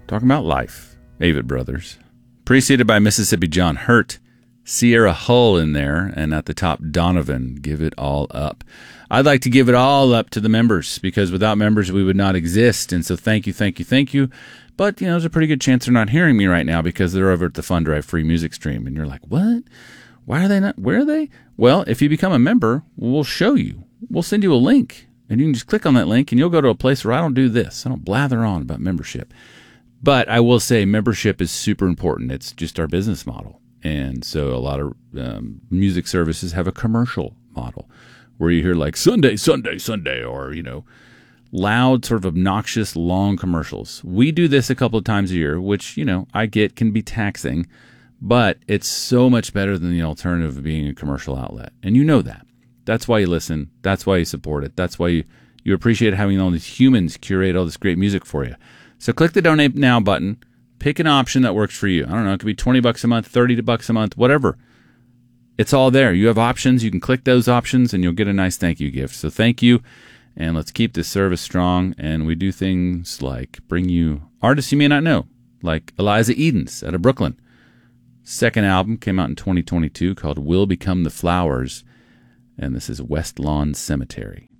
talking about life. Avett Brothers. Preceded by Mississippi John Hurt, Sierra Hull in there, and at the top, Donovan, Give It All Up. I'd like to give it all up to the members, because without members, we would not exist. And so thank you, thank you, thank you. But, there's a pretty good chance they're not hearing me right now because they're over at the Fun Drive free music stream. And you're like, what? Why are they not? Where are they? Well, if you become a member, we'll show you. We'll send you a link. And you can just click on that link, and you'll go to a place where I don't do this. I don't blather on about membership. But I will say membership is super important. It's just our business model. And so a lot of music services have a commercial model where you hear like Sunday, Sunday, Sunday, or, loud, sort of obnoxious, long commercials. We do this a couple of times a year, which, I get can be taxing, but it's so much better than the alternative of being a commercial outlet. And you know that. That's why you listen. That's why you support it. That's why you appreciate having all these humans curate all this great music for you. So click the Donate Now button. Pick an option that works for you. I don't know. It could be $20 a month, $30 a month, whatever. It's all there. You have options. You can click those options, and you'll get a nice thank you gift. So thank you, and let's keep this service strong. And we do things like bring you artists you may not know, like Eliza Edens out of Brooklyn. Second album came out in 2022 called Will Become the Flowers, and this is West Lawn Cemetery.